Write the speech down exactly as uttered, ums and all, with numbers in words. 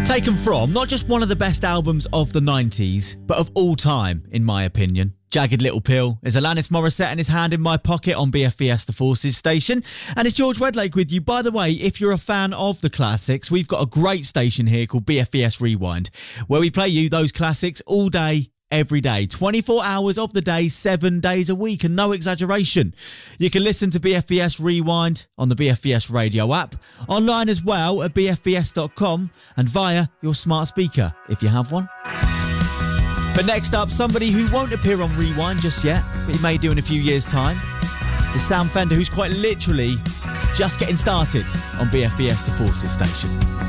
Taken from not just one of the best albums of the nineties, but of all time, in my opinion. Jagged Little Pill is Alanis Morissette and His Hand in My Pocket on B F B S The Forces station. And it's George Wedlake with you. By the way, if you're a fan of the classics, we've got a great station here called B F B S Rewind, where we play you those classics all day, every day, twenty-four hours of the day, seven days a week, and no exaggeration. You can listen to B F B S Rewind on the B F B S radio app, online as well at b f b s dot com, and via your smart speaker if you have one. But next up, somebody who won't appear on Rewind just yet, but he may do in a few years' time, is Sam Fender, who's quite literally just getting started on B F B S The Forces station.